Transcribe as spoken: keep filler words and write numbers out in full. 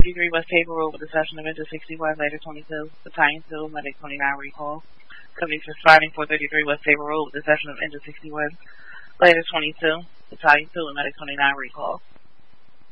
thirty-three West Table Road with the session of Engine sixty-one, later twenty-two, Battalion two, Medic twenty-nine, recall. Company responding four thirty-three West Table Road with the session of Engine sixty-one, later twenty-two, Battalion two, and Medic twenty-nine, recall.